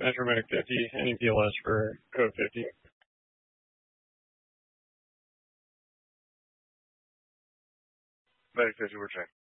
Measure Medic 50, any PLS for code 50. Medic 50, we're check.